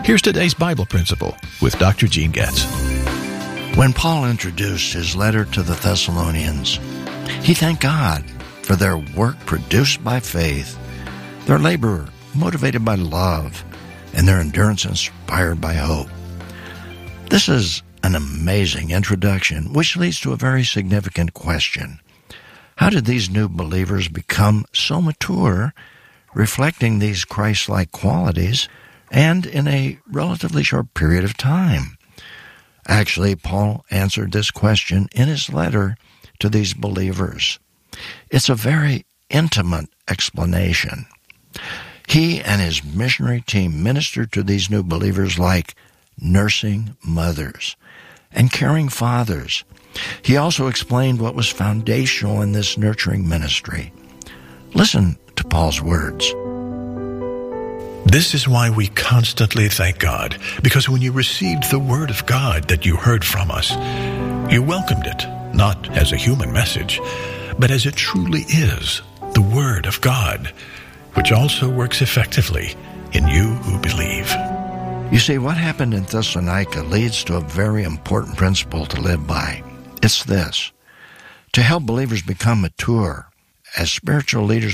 Here's today's Bible principle with Dr. Gene Getz. When Paul introduced his letter to the Thessalonians, he thanked God for their work produced by faith, their labor motivated by love, and their endurance inspired by hope. This is an amazing introduction, which leads to a very significant question. How did these new believers become so mature, reflecting these Christ-like qualities, and in a relatively short period of time? Actually, Paul answered this question in his letter to these believers. It's a very intimate explanation. He and his missionary team ministered to these new believers like nursing mothers and caring fathers. He also explained what was foundational in this nurturing ministry. Listen to Paul's words. This is why we constantly thank God, because when you received the word of God that you heard from us, you welcomed it, not as a human message, but as it truly is, the word of God, which also works effectively in you who believe. You see, what happened in Thessalonica leads to a very important principle to live by. It's this: to help believers become mature as spiritual leaders,